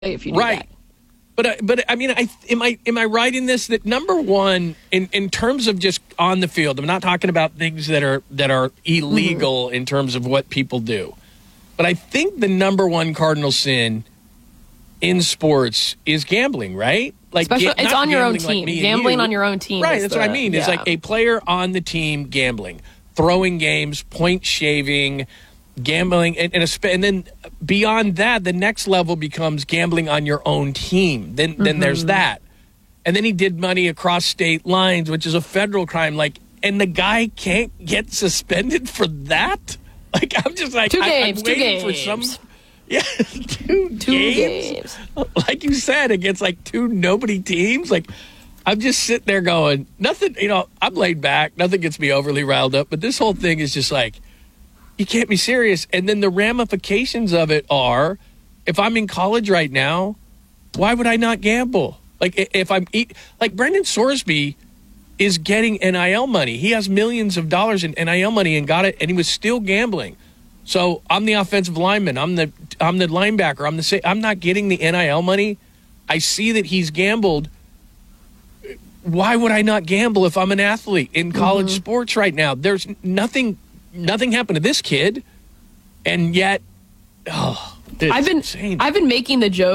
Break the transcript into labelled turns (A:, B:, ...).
A: if you do
B: right.
A: that.
B: But I mean, am I right in this that number one in terms of just on the field? I'm not talking about things that are illegal in terms of what people do, but I think the number one cardinal sin in sports is gambling, right? Like
A: It's on your own team.
B: Like
A: gambling on your own team.
B: Right, that's what I mean. It's like a player on the team gambling, throwing games, point shaving, gambling, and then beyond that, the next level becomes gambling on your own team. Then there's that. And then he did money across state lines, which is a federal crime. Like, and the guy can't get suspended for that? Like, I'm just like, I'm waiting for some... Yeah, two games. Like you said, against like two nobody teams. Like, I'm just sitting there going, nothing, I'm laid back. Nothing gets me overly riled up. But this whole thing is just like, you can't be serious. And then the ramifications of it are, if I'm in college right now, why would I not gamble? Like, if I'm like Brendan Sorsby is getting NIL money. He has millions of dollars in NIL money and got it, and he was still gambling. So I'm the offensive lineman. I'm the linebacker. I'm not getting the NIL money. I see that he's gambled. Why would I not gamble if I'm an athlete in college sports right now? There's nothing happened to this kid, and yet,
A: I've been making the joke